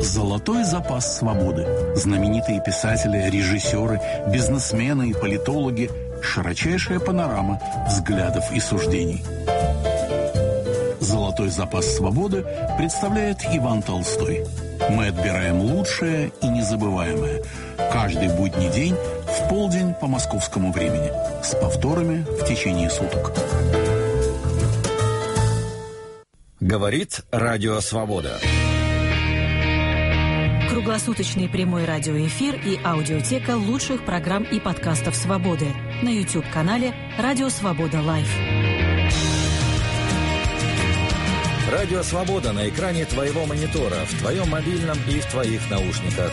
Золотой запас свободы. Знаменитые писатели, режиссеры, бизнесмены и политологи. Широчайшая панорама взглядов и суждений. Золотой запас свободы представляет Иван Толстой. Мы отбираем лучшее и незабываемое. Каждый будний день в полдень по московскому времени. С повторами в течение суток. Говорит Радио Свобода. Круглосуточный прямой радиоэфир и аудиотека лучших программ и подкастов «Свободы» на YouTube-канале «Радио Свобода Лайв». Радио Свобода на экране твоего монитора, в твоем мобильном и в твоих наушниках.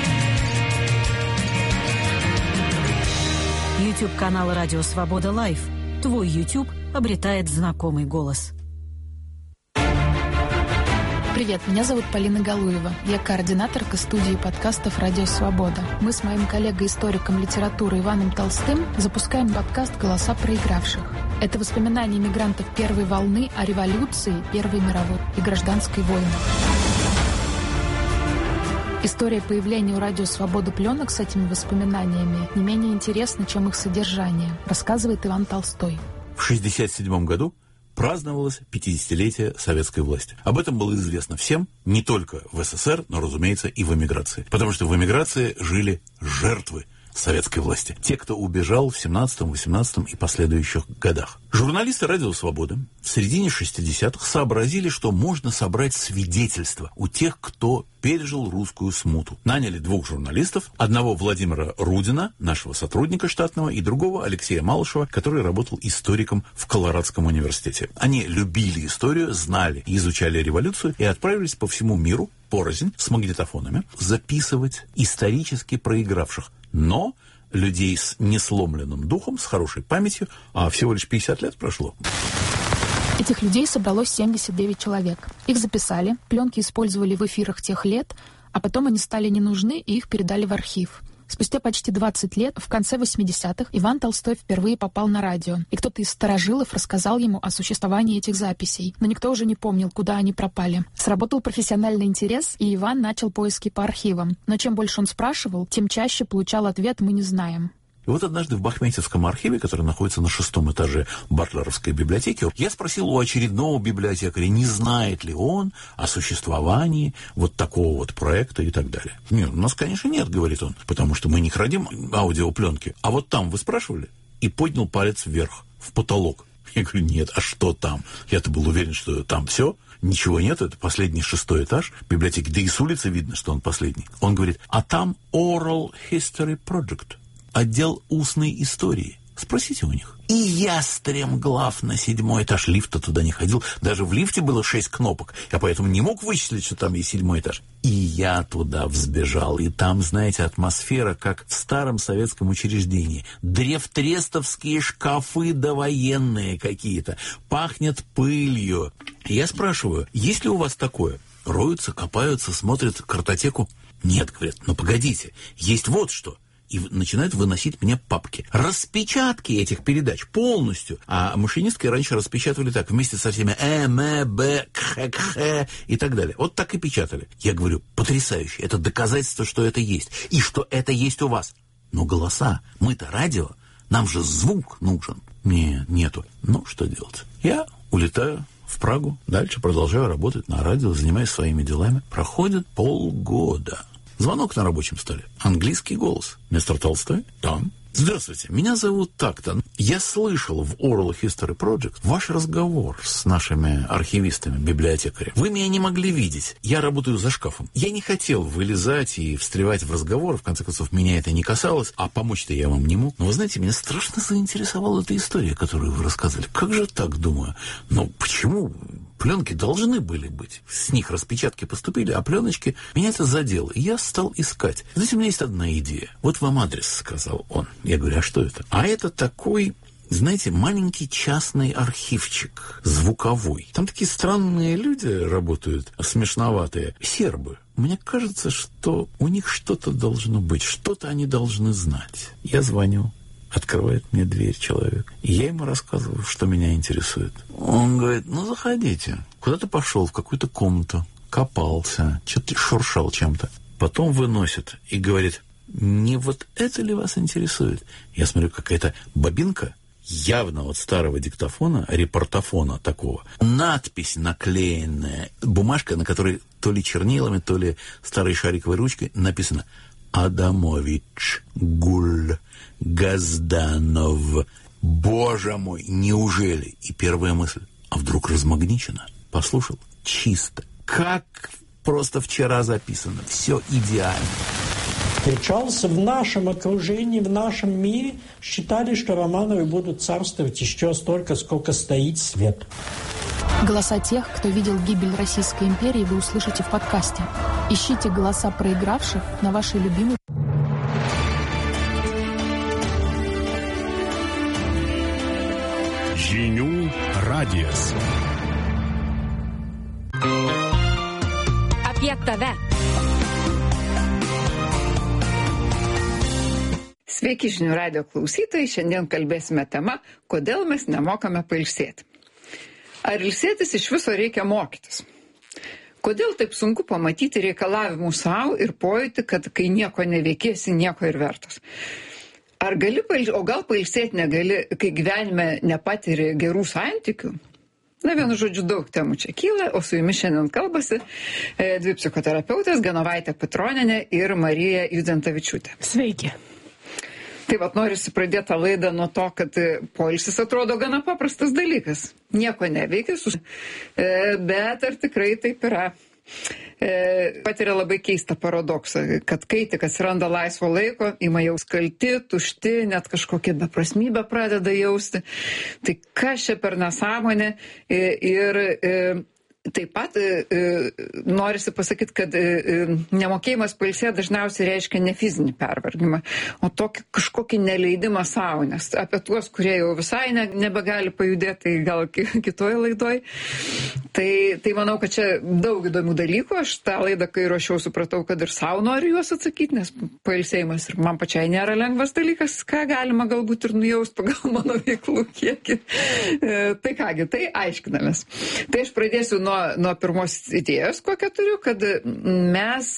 YouTube-канал «Радио Свобода Лайв». Твой YouTube обретает знакомый голос. Привет, меня зовут Полина Галуева. Я координаторка студии подкастов «Радио Свобода». Мы с моим коллегой-историком литературы Иваном Толстым запускаем подкаст «Голоса проигравших». Это воспоминания мигрантов первой волны о революции, Первой мировой и гражданской войнах. История появления у «Радио Свобода» пленок с этими воспоминаниями не менее интересна, чем их содержание, рассказывает Иван Толстой. В 1967 году праздновалось 50-летие советской власти. Об этом было известно всем, не только в СССР, но, разумеется, и в эмиграции. Потому что в эмиграции жили жертвы советской власти. Те, кто убежал в 17-м, 18-м и последующих годах. Журналисты «Радио Свободы» в середине 60-х сообразили, что можно собрать свидетельства у тех, кто пережил русскую смуту. Наняли 2 журналистов, одного Владимира Рудина, нашего сотрудника штатного, и другого Алексея Малышева, который работал историком в Колорадском университете. Они любили историю, знали и изучали революцию и отправились по всему миру порознь с магнитофонами записывать исторически проигравших, но людей с несломленным духом, с хорошей памятью, а всего лишь 50 лет прошло. Этих людей собралось 79 человек. Их записали, пленки использовали в эфирах тех лет, а потом они стали не нужны, и их передали в архив. Спустя почти 20 лет, в конце 80-х, Иван Толстой впервые попал на радио, и кто-то из старожилов рассказал ему о существовании этих записей, но никто уже не помнил, куда они пропали. Сработал профессиональный интерес, и Иван начал поиски по архивам. Но чем больше он спрашивал, тем чаще получал ответ «мы не знаем». И вот однажды в Бахметьевском архиве, который находится на 6-м этаже Батлеровской библиотеки, я спросил у очередного библиотекаря, не знает ли он о существовании вот такого вот проекта и так далее. Нет, у нас, конечно, нет, говорит он, потому что мы не храним аудиопленки. А вот там вы спрашивали? И поднял палец вверх, в потолок. Я говорю, нет, а что там? Я-то был уверен, что там все. Ничего нет, это последний 6-й этаж библиотеки. Да и с улицы видно, что он последний. Он говорит, а там Oral History Project. Отдел устной истории. Спросите у них. И я стремглав на 7-й этаж. Лифта туда не ходил. Даже в лифте было 6 кнопок. Я поэтому не мог вычислить, что там есть 7-й этаж. И я туда взбежал. И там, знаете, атмосфера, как в старом советском учреждении. Древтрестовские шкафы довоенные какие-то. Пахнет пылью. И я спрашиваю, есть ли у вас такое? Роются, копаются, смотрят картотеку. Нет, говорят, ну погодите, есть вот что. И начинают выносить мне папки. Распечатки этих передач полностью. А машинистки раньше распечатывали так, вместе со всеми Б, Х и так далее. Вот так и печатали. Я говорю, потрясающе. Это доказательство, что это есть. И что это есть у вас. Но голоса, мы-то радио, нам же звук нужен. Нету. Ну, что делать? Я улетаю в Прагу, дальше продолжаю работать на радио, занимаюсь своими делами. Проходит полгода. Звонок на рабочем столе. Английский голос. Мистер Толстой? Там. Здравствуйте, меня зовут так-то. Я слышал в Oral History Project ваш разговор с нашими архивистами, библиотекарями. Вы меня не могли видеть. Я работаю за шкафом. Я не хотел вылезать и встревать в разговор. В конце концов, меня это не касалось. А помочь-то я вам не мог. Но вы знаете, меня страшно заинтересовала эта история, которую вы рассказали. Как же так, думаю? Но почему? Пленки должны были быть. С них распечатки поступили, а пленочки... Меня это задело. И я стал искать. Знаете, у меня есть одна идея. Вот вам адрес, сказал он. Я говорю, а что это? А это такой, знаете, маленький частный архивчик, звуковой. Там такие странные люди работают, смешноватые. Сербы. Мне кажется, что у них что-то должно быть. Что-то они должны знать. Я звоню. Открывает мне дверь человек. И я ему рассказываю, что меня интересует. Он говорит, ну, заходите. Куда-то пошел в какую-то комнату. копался, что-то шуршал чем-то. Потом выносит и говорит: не вот это ли вас интересует? Я смотрю, какая-то бобинка, явно от старого диктофона, репортофона такого. Надпись наклеенная, бумажка, на которой то ли чернилами, то ли старой шариковой ручкой написано: Адамович, Гуль, Газданов. Боже мой, неужели? И первая мысль: а вдруг размагничено? Послушал, чисто. Как просто вчера записано. Все идеально. Встречался в нашем окружении, в нашем мире. Считали, что Романовы будут царствовать еще столько, сколько стоит свет. Голоса тех, кто видел гибель Российской империи, вы услышите в подкасте. Ищите голоса проигравших на вашей любимой... Žinių radijas. Apie tave. Sveiki, Žinių radijo klausytojai. Šiandien kalbėsime tema, kodėl mes nemokame pailsėti. Ar ilsėtis iš viso reikia mokytis? Kodėl taip sunku pamatyti reikalavimų savo ir pojūti, kad kai nieko neveikėsi, nieko ir vertas? Ar gali pailsėti, o gal pailsėti negali, kai gyvenime nepatiri gerų santykių? Na, vienu žodžiu, daug temų čia kyla, o su jumis šiandien kalbasi dvi psichoterapeutės, Genovaitė Petronienė ir Marija Judzentavičiūtė. Sveiki. Taip pat norisi pradėti tą laidą nuo to, kad poilsis atrodo gana paprastas dalykas. Nieko neveikia, bet ar tikrai taip yra? Patiria labai keistą paradoksą, kad kai tik atsiranda laisvo laiko, ima jaus kalti, tušti, net kažkokią beprasmybę pradeda jausti. Tai kas čia per nesąmonė? Ir taip pat norisi pasakyti, kad nemokėjimas pailsėti dažniausiai reiškia ne fizinį pervargimą, o tokį kažkokį neleidimą savo, nes apie tuos, kurie jau visai nebegali pajudėti, tai gal kitoje laidoj. Tai manau, kad čia daug įdomių dalykų. Aš tą laidą, kai ruošiau, supratau, kad ir savo noriu juos atsakyti, nes pailsėjimas ir man pačiai nėra lengvas dalykas, ką galima galbūt ir nujaust pagal mano veiklų kiekį. Tai kągi, tai aiškinamės. Tai aš pradėsiu nuo pirmos idėjos, kokią turiu, kad mes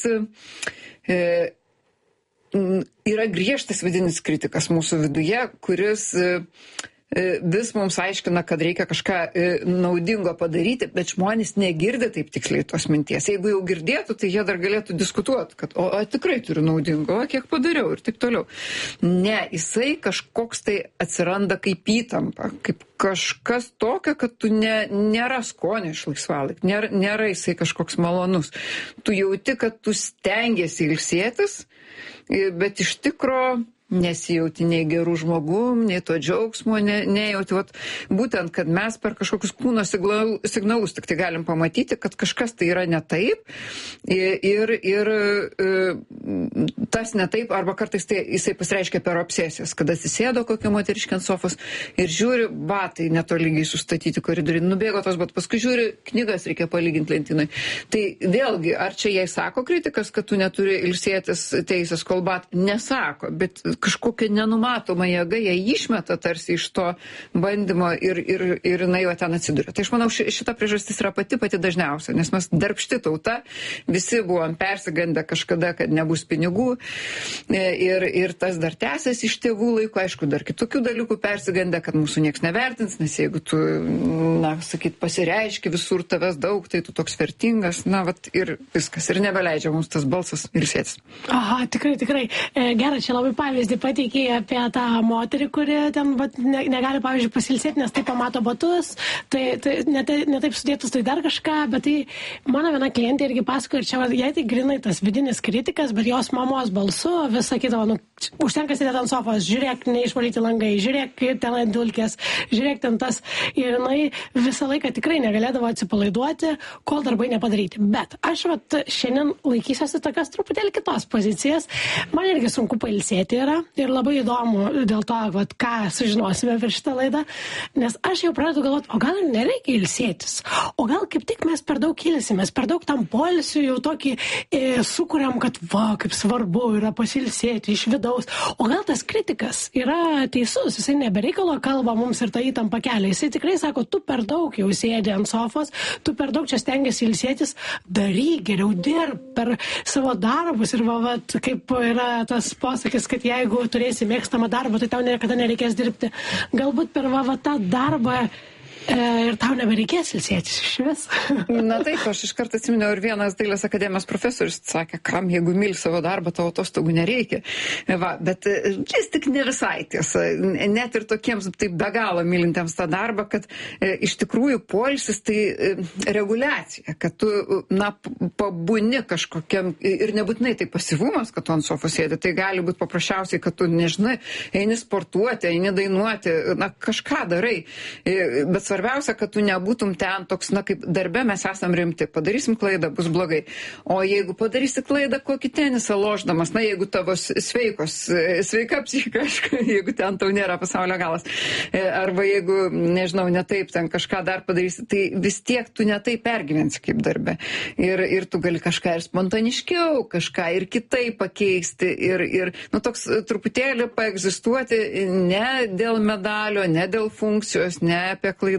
yra griežtas vidinis kritikas mūsų viduje, kuris vis mums aiškina, kad reikia kažką naudingo padaryti, bet žmonės negirdi taip tiksliai tos minties. Jeigu jau girdėtų, tai jie dar galėtų diskutuoti, kad o tikrai turiu naudingo, kiek padariau ir taip toliau. Ne, jisai kažkoks tai atsiranda kaip įtampa, kaip kažkas tokio, kad tu nėra skonio iš laisvalaikio, nėra jisai kažkoks malonus. Tu jauti, kad tu stengiesi ilsėtis, bet iš tikro nesijauti nei gerų žmogum, nei to džiaugsmo, nejauti. Būtent, kad mes per kažkokius kūno signalus tik tai galim pamatyti, kad kažkas tai yra ne taip ir tas ne taip, arba kartais tai jisai pasireiškia per obsesijas, kad atsisėdo kokią moteriškę ant sofos ir žiūri, batai netolygiai sustatyti koridoriai, nubėgo tos, bet paskui žiūri, knygas reikia palyginti lentynai. Tai vėlgi, ar čia jai sako kritikas, kad tu neturi ilsėtis teisės, kol bat nesako, bet kažkokia nenumatoma jėga ją išmeta tarsi iš to bandymo ir jinai jau ten atsiduria. Tai aš manau, šita priežastis yra pati dažniausia, nes mes darbšti tauta, visi buvom persigandę kažkada, kad nebus pinigų ir tas dar tęsiasi iš tėvų laiko, aišku, dar kitokių dalykų persigandę, kad mūsų nieks nevertins, nes jeigu tu, pasireiški visur tavęs daug, tai tu toks vertingas, ir viskas, ir nebeleidžia mums tas balsas ilsėtis. Aha, tikrai. Gerai, čia labai pavyzdį pateikė apie tą moterį, kuri ten negali, pavyzdžiui, pasilsėti, nes tai pamato batus, tai ne taip sudėtus, tai dar kažką, bet tai mano viena klientė irgi pasako, ir čia jai tai grinai tas vidinis kritikas, bet jos mamos balsu vis sakydavo, užtenka sėdėti ant sofos, žiūrėk, neišvalyti langai, žiūrėk, ten dulkės, žiūrėk ten tas, ir jinai visą laiką tikrai negalėdavo atsipalaiduoti, kol darbai nepadaryti. Bet aš šiandien laikysiuosi tokios truputėlį kitos pozicijos, man irgi sunku pailsėti yra. ir labai įdomu dėl to, vat, ką sužinosime per šitą laidą, nes aš jau pradedu galvoti, o gal nereikia ilsėtis, o gal kaip tik mes per daug ilsimės, per daug tam poilsiui jau tokį sukuriam, kad va, kaip svarbu yra pasilsėti iš vidaus, o gal tas kritikas yra teisus, jisai nebereikalo kalba mums ir tą įtampą kelia, jisai tikrai sako, tu per daug jau sėdi ant sofos, tu per daug čia stengiasi ilsėtis, daryk geriau dirb per savo darbus ir va, kaip yra tas posakis, kad jeigu turėsi mėgstamą darbą, tai tau niekada nereikės dirbti. Galbūt per va tą darbą ir tau nebereikės ilsėtis iš vis. Na taip, aš iš karto atsiminiau ir vienas dailės akademijos profesorius sakė, kam jeigu myli savo darbą, tavo atostogų nereikia. Va, bet vis tik ne visai tiesa. Net ir tokiems taip be galo mylintiems tą darbą, kad iš tikrųjų poilsis tai reguliacija, kad tu, na, pabūni kažkokiam ir nebūtinai tai pasyvumas, kad tu ant sofos sėdi, tai gali būti paprasčiausiai, kad tu, nežinai, eini sportuoti, eini dainuoti, na, kažką darai. Bet svarbiausia, kad tu nebūtum ten toks, na, kaip darbe mes esam rimti, padarysim klaidą, bus blogai. O jeigu padarysi klaidą kokį tenisą lošdamas, na, jeigu tavo sveika psichika, jeigu ten tau nėra pasaulio galas, arba jeigu, nežinau, netaip ten kažką dar padarysi, tai vis tiek tu netaip pergyvensi kaip darbe. Ir tu gali kažką ir spontaniškiau, kažką ir kitaip pakeisti, ir nu, toks truputėlį paegzistuoti ne dėl medalio, ne dėl funkcijos, ne apie klaidą,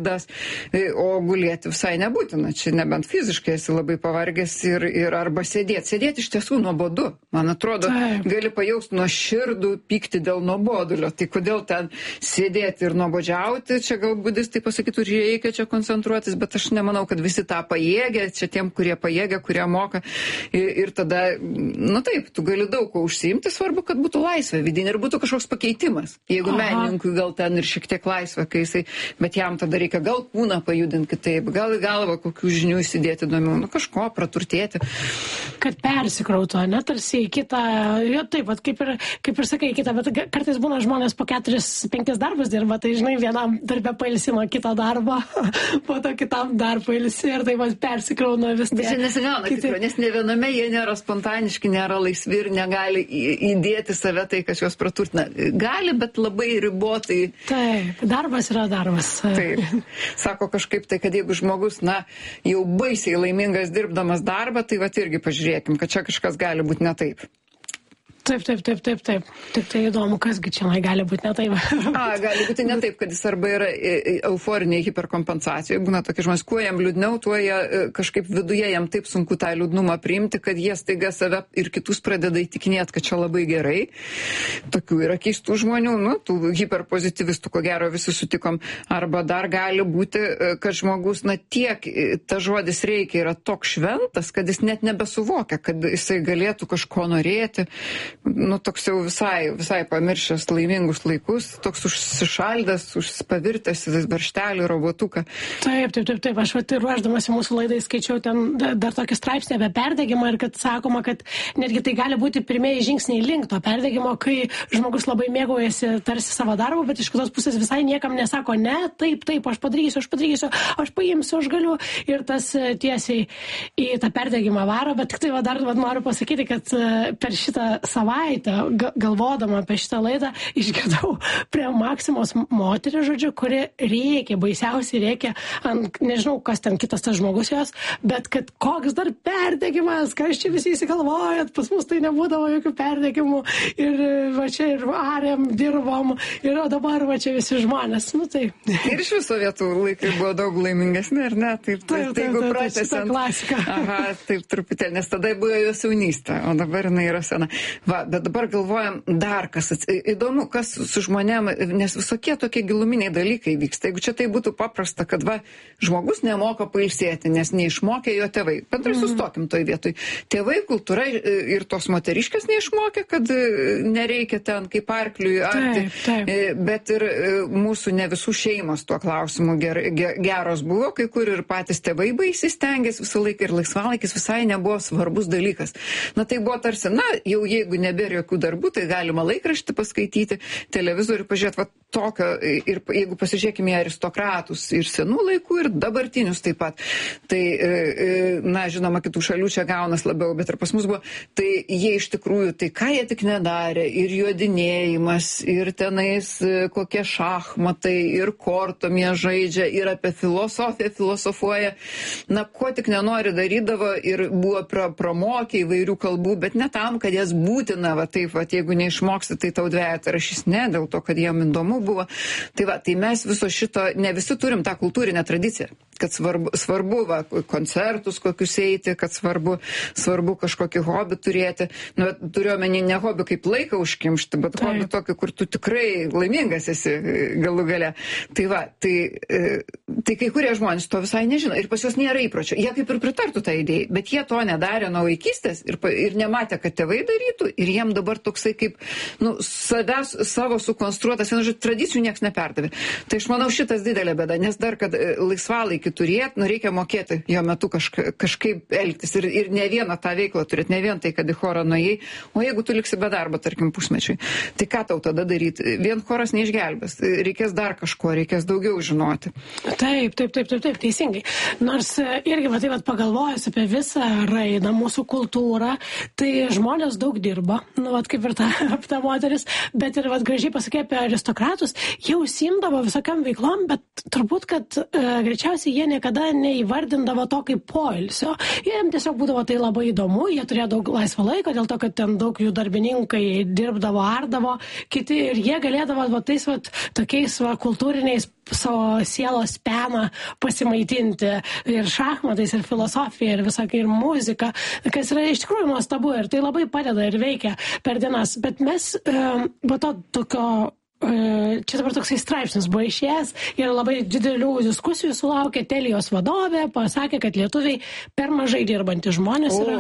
o gulėti visai nebūtina. Čia nebent fiziškai esi labai pavargęs ir arba sėdėti. Sėdėti iš tiesų nuobodu. Man atrodo, gali pajausti nuoširdų pyktį dėl nuobodulio. Tai kodėl ten sėdėti ir nuobodžiauti? Čia gal budistai pasakytų, reikia čia koncentruotis, bet aš nemanau, kad visi tą pajėgia. Čia tiem, kurie pajėgia, kurie moka. Ir tada, na taip, tu gali daug ko užsiimti, svarbu, kad būtų laisvė vidinė ir būtų kažkoks pakeitimas. Jeigu menininkui gal ten ir šiek tiek laisvė, kai jisai, bet jam tada reikia gal kūną pajudinti kitaip, gal į galvą kokių žinių įsidėti įdomiau, nu kažko praturtėti. Kad persikrautų, ne, tarsi į kitą, jo taip, kaip ir sakai, kitą, bet kartais būna žmonės po 4-5 darbus dirba, tai žinai, vienam darbę pailsi nuo kito darbo, po to kitam dar pailsi ir taip persikrauna vis tiek. Bet čia nesigauna tikro, nes ne viename jie nėra spontaniški, nėra laisvi ir negali įdėti save tai, kas juos praturtina. Gali, bet labai ribotai. Taip, darbas yra darbas. Taip. Sako kažkaip tai, kad jeigu žmogus, na, jau baisiai laimingas dirbdamas darbą, tai vat irgi pažiūrėkim, kad čia kažkas gali būti ne taip. Taip. Tik tai įdomu, kasgi čia gali būti ne taip. Gali būti ne taip, kad jis arba yra euforiniai hiperkompensacijoje. Būna tokie žmonės, kuo jam liūdniau, tuo jie kažkaip viduje jam taip sunku tą liūdnumą priimti, kad jie staiga save ir kitus pradeda įtikinėti, kad čia labai gerai. Tokių yra keistų žmonių, nu, tų hiperpozityvistų, ko gero visi sutikom. Arba dar gali būti, kad žmogus, na, tiek ta žodis reikia yra toks šventas, kad jis net nebesuvokia, kad jisai galėtų kažko norėti. Nu, toks jau visai pamiršęs laimingus laikus, toks užsišaldęs, pavirtęs barštelį, robotuką. Taip. Aš ruošdamasi mūsų laidai skaičiau ten dar tokį straipsnį apie perdegimą ir kad sakoma, kad netgi tai gali būti pirmieji žingsniai link to perdegimo, kai žmogus labai mėgaujasi tarsi savo darbu, bet iš kitos pusės visai niekam nesako, ne, taip, aš padarysiu, aš paimsiu, aš galiu. Ir tas tiesiai į tą perdegimą varo, bet tik tai dar noriu pasakyti, kad per šitą savaitę, galvodama apie šitą laidą, išgirdau prie Maksimos moterį, žodžiu, kuri baisiausiai rėkia ant, nežinau, kas ten kitas tas žmogus jos, bet kad koks dar perdegimas, ką čia visi įsigalvojat, pas mus tai nebūdavo jokių perdegimų ir va čia ir arėm, dirbom ir dabar va čia visi žmonės. Nu, tai. Ir iš viso vietų laikai buvo daug laimingesni, ar ne? Taip, jeigu pratęsiant. Taip, truputėlį, nes tada buvo jos jaunystė, o dabar jinai yra sena. Va, bet dabar galvojam dar kas įdomu, kas su žmonėm, nes visokie tokie giluminiai dalykai vyksta. Jeigu čia tai būtų paprasta, kad va, žmogus nemoka pailsėti, nes neišmokė jo tėvai. Bendrai sustokim toj vietoj. Tėvai, kultūra ir tos moteriškės neišmokė, kad nereikia ten kaip arkliui arti. Taip. Bet ir mūsų ne visų šeimos tuo klausimu geros buvo, kai kur ir patys tėvai baisiai stengiasi visą laiką ir laisvalaikis visai nebuvo svarbus dalykas. Na tai buvo tarsi, na, jau jeigu nebėra jokių darbų, tai galima laikraštį paskaityti, televizorių pažiūrėti. tokio, ir jeigu pasižiūrėkime į aristokratus ir senų laikų, ir dabartinius taip pat, tai, na, žinoma, kitų šalių čia gaunas labiau, bet ir pas mus buvo, tai jie iš tikrųjų, tai ką jie tik nedarė, ir juodinėjimas, ir tenais kokie šachmatai, ir kortomie žaidžia, ir apie filosofiją filosofuoja, na, ko tik nenori darydavo, ir buvo pramokę įvairių kalbų, bet ne tam, kad jas būtina, va taip, va, jeigu neišmoksti, tai tau dvejetą rašys, ne, dėl to, kad jiem įdomu buvo. Tai va, tai mes viso šito, ne visi turim tą kultūrinę tradiciją, kad svarbu va, koncertus kokius eiti, kad svarbu kažkokį hobį turėti. Nu, turiuomenį ne hobį kaip laiką užkimšti, bet hobį tokį, kur tu tikrai laimingas esi galų gale. Tai va, tai kai kurie žmonės to visai nežino ir pas juos nėra įpročio. Jie kaip ir pritartų tą idėją, bet jie to nedarė nuo vaikystės ir nematė, kad tėvai darytų ir jiem dabar toksai kaip, nu, savo sukonstruotas, vienu žodžiu, tradicijų nieks neperdavė. Tai aš manau šitas didelė bėda, nes dar, kad laisvalaikį turėt, nu, reikia mokėti jo metu kažkaip elgtis ir ne vieną tą veiklą turėti, ne vien tai, kad į chorą nuėjai, o jeigu tu liksi be darbo, tarkim, pusmečiui, tai ką tau tada daryti? Vien choras neišgelbės, reikės dar kažko, reikės daugiau žinoti. Taip, teisingai. Nors irgi, va, taip pat pagalvojus apie visą raidą, mūsų kultūrą, tai žmonės daug dirba, nu, va, kaip ir ta moteris, bet ir, va, gražiai pasakė apie aristokratus, jie užsiimdavo visokiam veiklom, bet turbūt, kad greičiausiai jie niekada neįvardindavo to kaip poilsio. Jiem tiesiog būdavo tai labai įdomu, jie turėjo daug laisvo laiko, dėl to, kad ten daug jų darbininkai dirbdavo, ardavo, kiti ir jie galėdavo va, tais va, tokiais va, kultūriniais savo sielos peną pasimaitinti ir šachmatais, ir filosofija, ir visokia, ir muzika, kas yra iš tikrųjų nuostabu ir tai labai padeda ir veikia per dienas. Bet mes va to tokio čia dabar toksai straipsnis buvo išėjęs ir labai didelių diskusijų sulaukė. Telijos vadovė pasakė, kad lietuviai per mažai dirbantys žmonės yra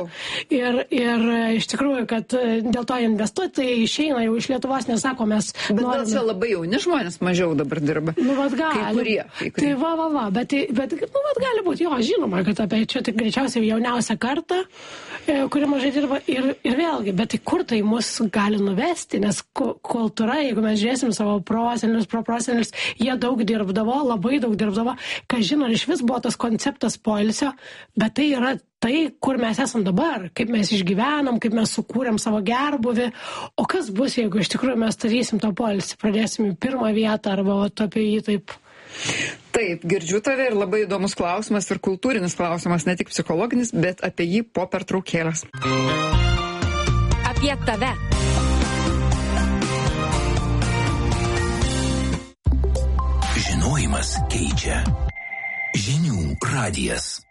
ir iš tikrųjų, kad dėl to investuoti, tai išeina jau iš Lietuvos, nesako mes. Bet gal čia labai jauni žmonės mažiau dabar dirba. Nu, vat gali. Kai kurie. Tai va, bet nu, vat gali būti, jo, žinoma, kad apie čia tik greičiausiai jauniausia karta, kuri mažai dirba ir vėlgi, bet tai kur tai mus gali nuvesti, nes kultūra, jeigu mes žiūrėsim savo prosenelius, jie daug dirbdavo, labai daug dirbdavo, ką žino, iš vis buvo tas konceptas poilsio, bet tai yra tai, kur mes esam dabar, kaip mes išgyvenam, kaip mes sukūrėm savo gerbuvį, o kas bus, jeigu iš tikrųjų mes tarysim tą poilsį, pradėsim į pirmą vietą arba apie jį taip. Taip, girdžiu tave ir labai įdomus klausimas ir kultūrinis klausimas, ne tik psichologinis, bet apie jį po pertraukėlės. Apie tave. Žinojimas keičia. Žinių radijas.